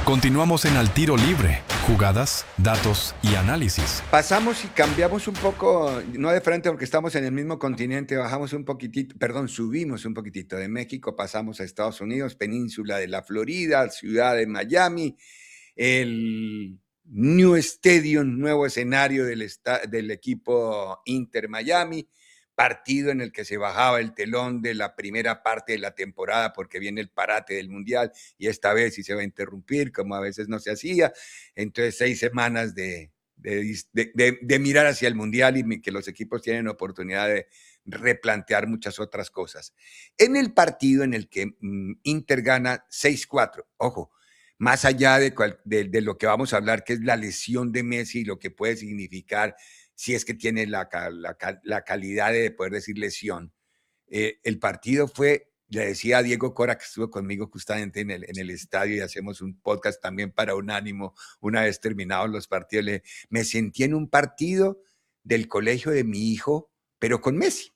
Continuamos en Al Tiro Libre, jugadas, datos y análisis. Pasamos y cambiamos un poco, no de frente porque estamos en el mismo continente, bajamos un poquitito, perdón, subimos un poquitito de México, pasamos a Estados Unidos, península de la Florida, ciudad de Miami, el New Stadium, nuevo escenario del equipo Inter Miami, partido en el que se bajaba el telón de la primera parte de la temporada porque viene el parate del Mundial y esta vez sí se va a interrumpir, como a veces no se hacía. Entonces, 6 semanas de mirar hacia el Mundial y que los equipos tienen oportunidad de replantear muchas otras cosas. En el partido en el que Inter gana 6-4, ojo, más allá de lo que vamos a hablar, que es la lesión de Messi y lo que puede significar si es que tiene la calidad de poder decir lesión. El partido fue, le decía a Diego Cora, que estuvo conmigo justamente en el estadio y hacemos un podcast también para Unánimo, una vez terminados los partidos, me sentí en un partido del colegio de mi hijo, pero con Messi.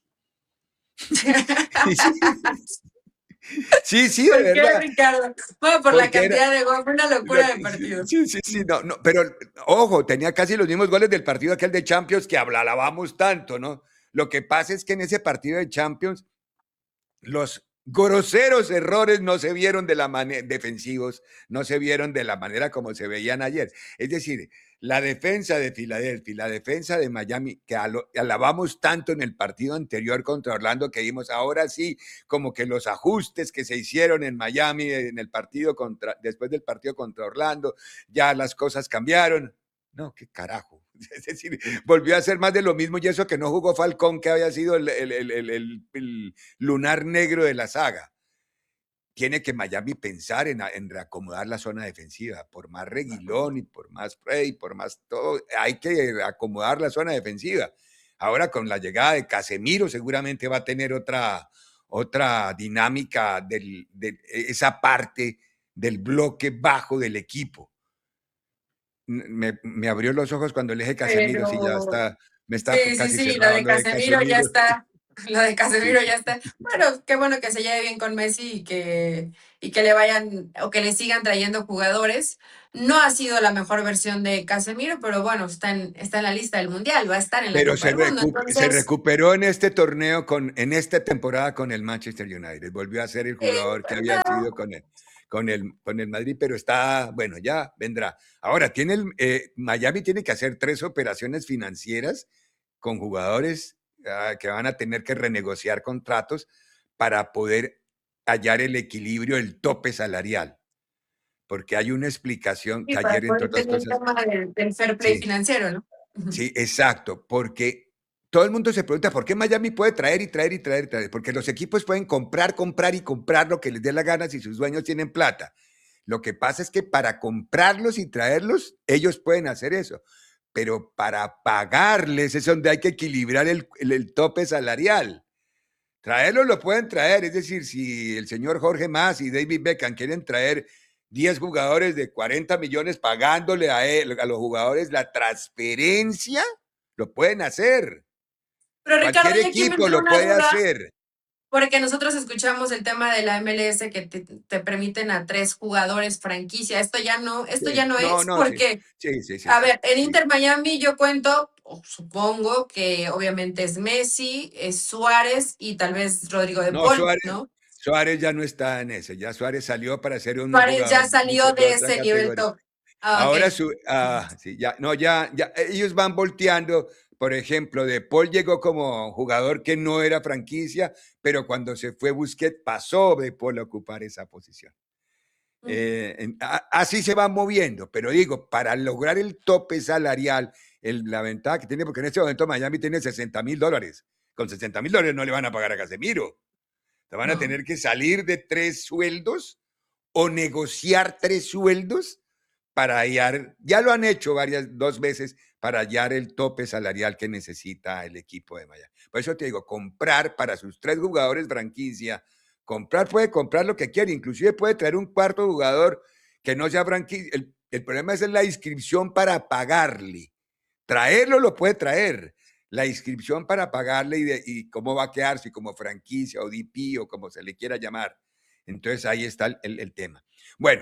Sí, de ¿Por verdad. qué, Ricardo? Bueno, por la cantidad de goles, fue una locura de partido. Sí, no, pero ojo, tenía casi los mismos goles del partido aquel de Champions que alabamos tanto, ¿no? Lo que pasa es que en ese partido de Champions, los groseros errores no se vieron de la manera, defensivos, no se vieron de la manera como se veían ayer. Es decir, la defensa de Filadelfia y la defensa de Miami, que alabamos tanto en el partido anterior contra Orlando, que vimos ahora sí, como que los ajustes que se hicieron en Miami en el partido después del partido contra Orlando, ya las cosas cambiaron. No, qué carajo. Es decir, volvió a ser más de lo mismo y eso que no jugó Falcón, que había sido el lunar negro de la saga. Tiene que Miami pensar en reacomodar la zona defensiva, por más Reguilón y por más Frey, por más todo, hay que acomodar la zona defensiva. Ahora con la llegada de Casemiro seguramente va a tener otra dinámica de esa parte del bloque bajo del equipo. Me abrió los ojos cuando le dije Casemiro, sí, ya está, me está casi Sí, cerrado lo de lo de Casemiro ya Casemiro. está. Lo de Casemiro Sí. ya está. Bueno, qué bueno que se lleve bien con Messi y que le vayan o que le sigan trayendo jugadores. No ha sido la mejor versión de Casemiro, pero bueno, está en la lista del Mundial, va a estar en la Pero Copa del Mundo. se Entonces, recuperó en este torneo, en esta temporada con el Manchester United. Volvió a ser el jugador que había sido con el Madrid, pero está, bueno, ya vendrá. Ahora, Miami tiene que hacer 3 operaciones financieras con jugadores que van a tener que renegociar contratos para poder hallar el equilibrio, el tope salarial. Porque hay una explicación sí, que para ayer, entre poder otras tener el cosas, tema del fair play sí, financiero, ¿no? sí, exacto, porque todo el mundo se pregunta por qué Miami puede traer y traer y traer y traer, porque los equipos pueden comprar y comprar lo que les dé la gana si sus dueños tienen plata. Lo que pasa es que para comprarlos y traerlos, ellos pueden hacer eso, pero para pagarles es donde hay que equilibrar el tope salarial. Traerlos lo pueden traer, es decir, si el señor Jorge Mas y David Beckham quieren traer 10 jugadores de 40 millones pagándole a los jugadores la transferencia, lo pueden hacer. Pero Ricardo, Cualquier ya aquí me equipo entró lo una puede duda. hacer. Porque nosotros escuchamos el tema de la MLS que te permiten a 3 jugadores franquicia. Esto ya no Sí. No, es no, sí. porque, a Sí. ver, en Inter Miami yo cuento, o supongo que obviamente es Messi, es Suárez y tal vez Rodrigo de No, Paul, ¿no? Suárez ya no está en ese. Ya Suárez salió para ser un Suárez ya jugador salió de de otra ese nivel categoría. top. Ah, ok. Ahora sí, ya, no, ya, ellos van volteando. Por ejemplo, De Paul llegó como jugador que no era franquicia, pero cuando se fue Busquets pasó De Paul a ocupar esa posición. Así se van moviendo, pero digo, para lograr el tope salarial, la ventaja que tiene, porque en este momento Miami tiene $60,000. Con $60,000 no le van a pagar a Casemiro. Te van a No. tener que salir de 3 sueldos o negociar 3 sueldos para hallar, ya lo han hecho 2 veces para hallar el tope salarial que necesita el equipo de Miami. Por eso te digo, comprar para sus 3 jugadores franquicia, puede comprar lo que quiere, inclusive puede traer un cuarto jugador que no sea franquicia. El problema es la inscripción para pagarle. Traerlo lo puede traer. La inscripción para pagarle y cómo va a quedar, si como franquicia o DP o como se le quiera llamar. Entonces ahí está el tema. Bueno,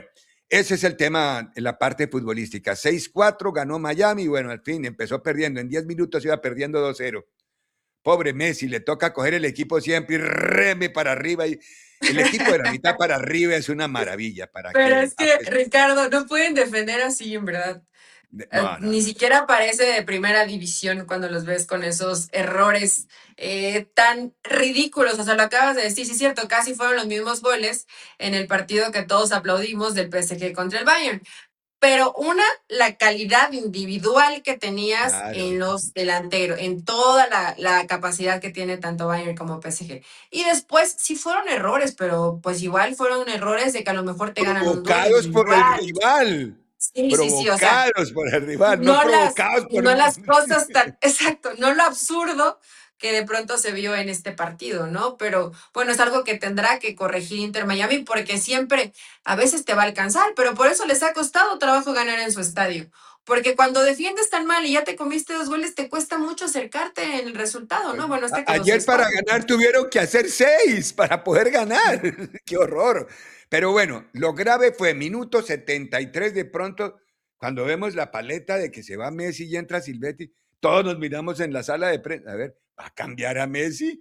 Ese es el tema en la parte futbolística. 6-4 ganó Miami y bueno, al fin empezó perdiendo. En 10 minutos iba perdiendo 2-0. Pobre Messi, le toca coger el equipo siempre y reme para arriba. Y el equipo de la mitad para arriba es una maravilla. ¿Para Pero qué? es que, Ricardo, no pueden defender así, en verdad. No, no, Ni no. siquiera parece de primera división cuando los ves con esos errores tan ridículos. O sea, lo acabas de decir, sí es cierto, casi fueron los mismos goles en el partido que todos aplaudimos del PSG contra el Bayern. Pero la calidad individual que tenías en Claro. los delanteros, en toda la capacidad que tiene tanto Bayern como PSG. Y después sí fueron errores, pero pues igual fueron errores de que a lo mejor te ganan un duelo Provocados por el individual. rival. Sí, sí, sí, o sea, Provocados por el rival, no provocados por... no las cosas tan, exacto, no lo absurdo que de pronto se vio en este partido, ¿no? Pero bueno, es algo que tendrá que corregir Inter Miami porque siempre, a veces te va a alcanzar, pero por eso les ha costado trabajo ganar en su estadio. Porque cuando defiendes tan mal y ya te comiste 2 goles, te cuesta mucho acercarte en el resultado, ¿no? Bueno, este quedó Ayer seis para cuatro. ganar tuvieron que hacer 6 para poder ganar. ¡Qué horror! Pero bueno, lo grave fue minuto 73 de pronto, cuando vemos la paleta de que se va Messi y entra Silvetti, todos nos miramos en la sala de prensa. A ver, ¿va a cambiar a Messi?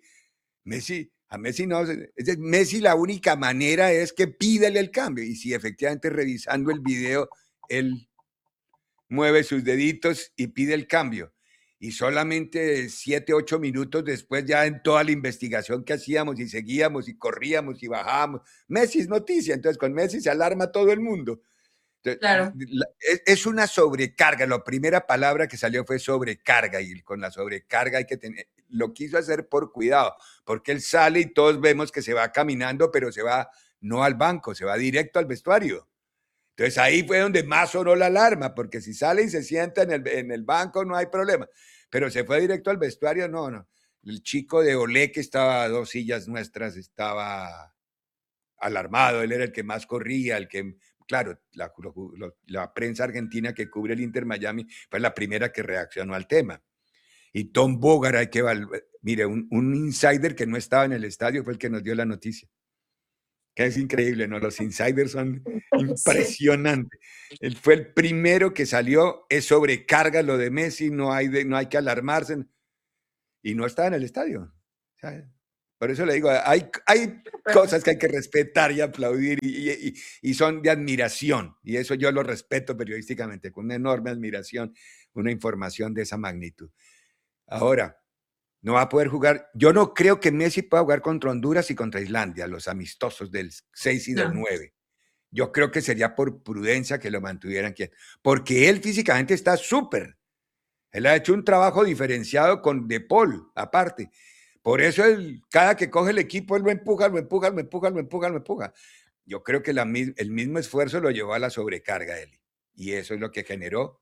A Messi no. Messi la única manera es que pídele el cambio. Y si efectivamente revisando el video, él mueve sus deditos y pide el cambio. Y solamente 7, 8 minutos después, ya en toda la investigación que hacíamos y seguíamos y corríamos y bajábamos, Messi es noticia, entonces con Messi se alarma todo el mundo. Entonces, Claro. es una sobrecarga, la primera palabra que salió fue sobrecarga y con la sobrecarga hay que tener, lo quiso hacer por cuidado, porque él sale y todos vemos que se va caminando, pero se va no al banco, se va directo al vestuario. Entonces ahí fue donde más sonó la alarma, porque si sale y se sienta en el banco no hay problema. Pero se fue directo al vestuario, no, no. El chico de Olé, que estaba a 2 sillas nuestras, estaba alarmado. Él era el que más corría, el que, claro, la prensa argentina que cubre el Inter Miami fue la primera que reaccionó al tema. Y Tom Bogart, hay que mire, un insider que no estaba en el estadio fue el que nos dio la noticia. Que es increíble, ¿no? Los insiders son Sí. impresionantes. Él fue el primero que salió, es sobrecarga lo de Messi, no hay que alarmarse, y no estaba en el estadio. O sea, por eso le digo, hay Pero, cosas que hay que respetar y aplaudir y son de admiración, y eso yo lo respeto periodísticamente, con una enorme admiración, una información de esa magnitud. Ahora, no va a poder jugar. Yo no creo que Messi pueda jugar contra Honduras y contra Islandia, los amistosos del 6 y del no. 9. Yo creo que sería por prudencia que lo mantuvieran quieto, porque él físicamente está súper. Él ha hecho un trabajo diferenciado con De Paul, aparte. Por eso cada que coge el equipo, él lo empuja, lo empuja, lo empuja, lo empuja, lo empuja. Yo creo que el mismo esfuerzo lo llevó a la sobrecarga, Eli. Y eso es lo que generó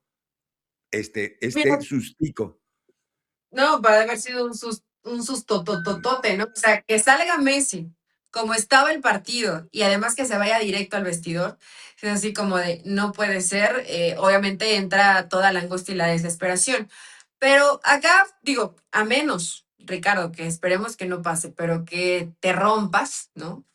Mira, este sustico. no, va a haber sido un sustotototote, ¿no? O sea, que salga Messi, como estaba el partido, y además que se vaya directo al vestidor, es así como de, no puede ser, obviamente entra toda la angustia y la desesperación. Pero acá, digo, a menos, Ricardo, que esperemos que no pase, pero que te rompas, ¿no?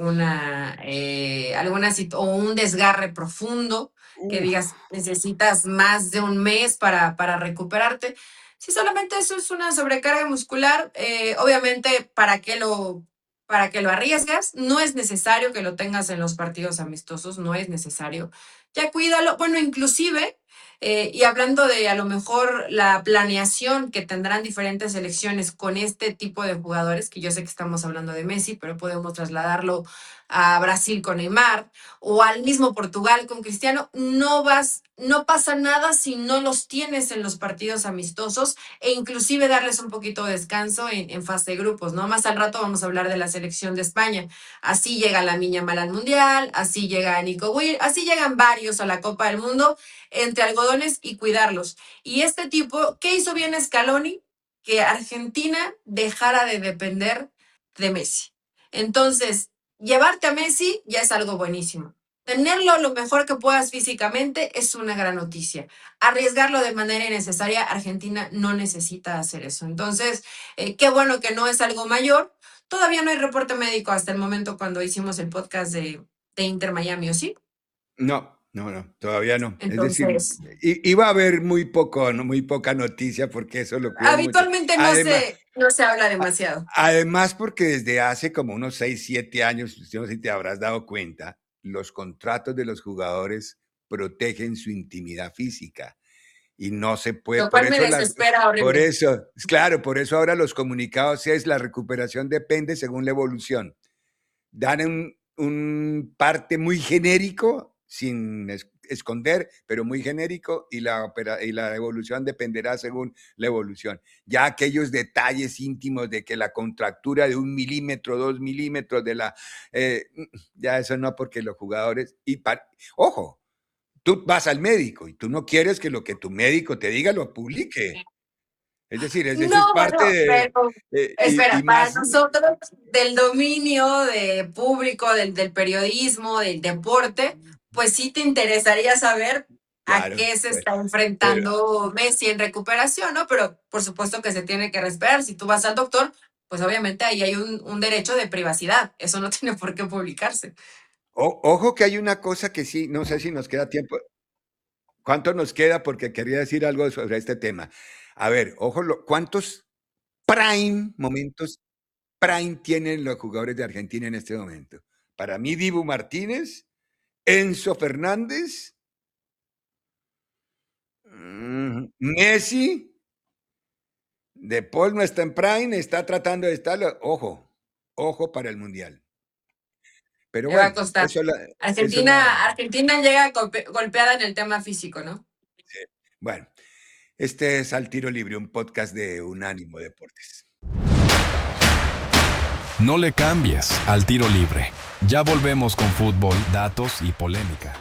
O un desgarre profundo, que Uf, digas, necesitas más de un mes para recuperarte. Si solamente eso es una sobrecarga muscular, obviamente, para que lo arriesgas? No es necesario que lo tengas en los partidos amistosos, no es necesario. Ya cuídalo. Bueno, inclusive, y hablando de a lo mejor la planeación que tendrán diferentes selecciones con este tipo de jugadores, que yo sé que estamos hablando de Messi, pero podemos trasladarlo a Brasil con Neymar o al mismo Portugal con Cristiano, no pasa nada si no los tienes en los partidos amistosos e inclusive darles un poquito de descanso en fase de grupos, ¿no? Más al rato vamos a hablar de la selección de España. Así llega la Miña Mal al Mundial, así llega Nico Will, así llegan varios a la Copa del Mundo entre algodones y cuidarlos. Y este tipo, ¿qué hizo bien Scaloni? Que Argentina dejara de depender de Messi. Entonces, llevarte a Messi ya es algo buenísimo. Tenerlo lo mejor que puedas físicamente es una gran noticia. Arriesgarlo de manera innecesaria, Argentina no necesita hacer eso. Entonces, qué bueno que no es algo mayor. Todavía no hay reporte médico hasta el momento cuando hicimos el podcast de Inter Miami, ¿o sí? No, todavía no. Es decir, Entonces, iba a haber muy poca noticia porque eso lo cuidan mucho. habitualmente Además, no se habla demasiado. además porque desde hace como unos 6, 7 años, yo no sé si te habrás dado cuenta, los contratos de los jugadores protegen su intimidad física. Y no se puede, Lo cual me desespera horrible. claro, por eso ahora los comunicados es la recuperación depende según la evolución. Dan un parte muy genérico, sin esconder, pero muy genérico, y la evolución dependerá según la evolución. Ya aquellos detalles íntimos de que la contractura de 1 milímetro, 2 milímetros ya eso no, porque los jugadores, ojo, tú vas al médico y tú no quieres que lo que tu médico te diga lo publique. Es decir, eso es No, parte bueno, pero y espera, para más, nosotros del dominio de público, del periodismo, del deporte, pues sí te interesaría saber a claro, qué se pues, está pero, enfrentando Messi en recuperación, ¿no? Pero por supuesto que se tiene que respetar. Si tú vas al doctor, pues obviamente ahí hay un derecho de privacidad. Eso no tiene por qué publicarse. ojo que hay una cosa que sí, no sé si nos queda tiempo. ¿Cuánto nos queda? Porque quería decir algo sobre este tema. A ver, ojo, ¿cuántos momentos prime tienen los jugadores de Argentina en este momento? Para mí, Dibu Martínez, Enzo Fernández, Messi, De Paul no está en prime, está tratando de estarlo. Ojo para el Mundial. Pero Le va a bueno, costar. eso la. Argentina llega golpeada en el tema físico, ¿no? Sí. Bueno, este es Al Tiro Libre, un podcast de Unánimo Deportes. No le cambies al Tiro Libre. Ya volvemos con fútbol, datos y polémica.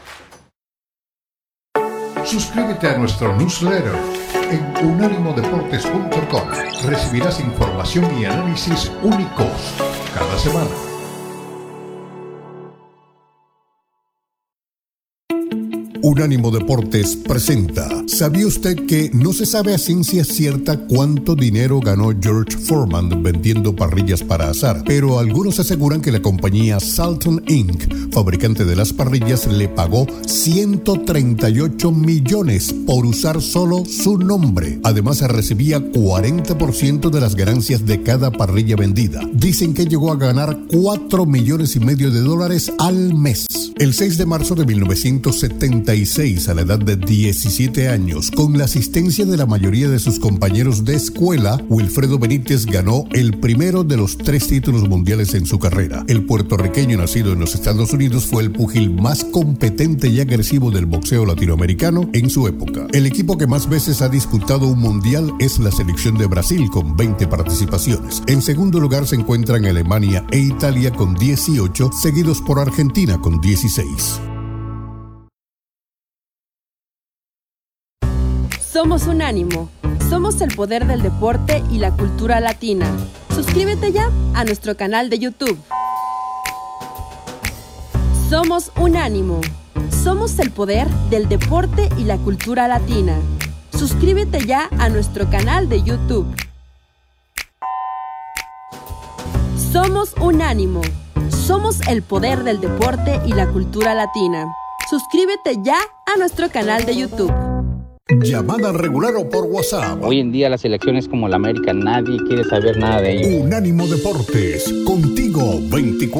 Suscríbete a nuestro newsletter en unánimodeportes.com. Recibirás información y análisis únicos cada semana. Unánimo Deportes presenta. ¿Sabía usted que no se sabe a ciencia cierta cuánto dinero ganó George Foreman vendiendo parrillas para asar? Pero algunos aseguran que la compañía Salton Inc., fabricante de las parrillas, le pagó 138 millones por usar solo su nombre. Además, recibía 40% de las ganancias de cada parrilla vendida. Dicen que llegó a ganar $4,5 millones al mes. El 6 de marzo de 1976, a la edad de 17 años, con la asistencia de la mayoría de sus compañeros de escuela, Wilfredo Benítez ganó el primero de los 3 títulos mundiales en su carrera. El puertorriqueño nacido en los Estados Unidos fue el púgil más competente y agresivo del boxeo latinoamericano en su época. El equipo que más veces ha disputado un mundial es la selección de Brasil, con 20 participaciones. En segundo lugar se encuentran Alemania e Italia con 18, seguidos por Argentina con 16. Somos Unánimo. Somos el poder del deporte y la cultura latina. Suscríbete ya a nuestro canal de YouTube. Somos Unánimo. Somos el poder del deporte y la cultura latina. Suscríbete ya a nuestro canal de YouTube. Somos Unánimo. Somos el poder del deporte y la cultura latina. Suscríbete ya a nuestro canal de YouTube. Llamada regular o por WhatsApp. Hoy en día las elecciones como la América, nadie quiere saber nada de ello. Unánimo Deportes, contigo 24/7.